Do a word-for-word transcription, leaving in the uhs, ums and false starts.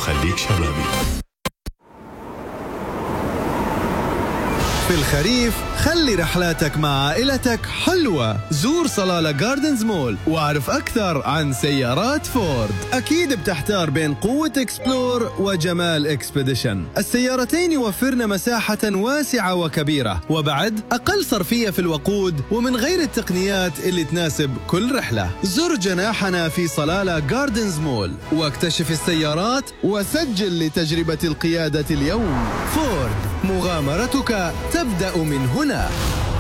وخليك شبابي. في الخريف خلي رحلاتك مع عائلتك حلوة. زور صلالة جاردنز مول واعرف أكثر عن سيارات فورد. أكيد بتحتار بين قوة إكسبلور وجمال إكسبيديشن. السيارتين يوفرن مساحة واسعة وكبيرة، وبعد أقل صرفية في الوقود، ومن غير التقنيات اللي تناسب كل رحلة. زر جناحنا في صلالة جاردنز مول واكتشف السيارات وسجل لتجربة القيادة اليوم. فورد، مغامرتك تبدأ من هنا.